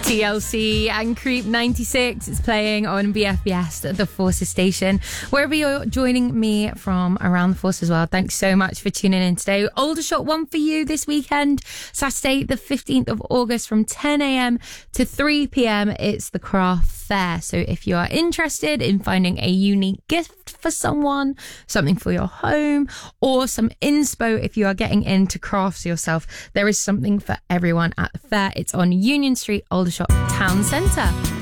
TLC and Creep 96 is playing on BFBS at the Forces station. Wherever you're joining me from around the Force as well, thanks so much for tuning in today. Aldershot one for you this weekend, Saturday the 15th of August from 10am to 3pm. It's the craft fair. So if you are interested in finding a unique gift for someone, something for your home, or some inspo if you are getting into crafts yourself, there is something for everyone at the fair. It's on Union Street, Aldershot Town Centre.